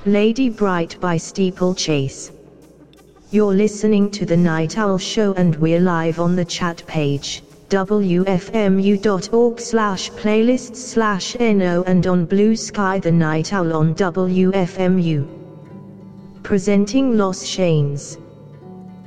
Lady Bright by Steeplechase. You're listening to the Night Owl Show and we're live on the chat page, wfmu.org/playlists/no, and on Blue Sky the Night Owl on WFMU. Presenting Los Shanes.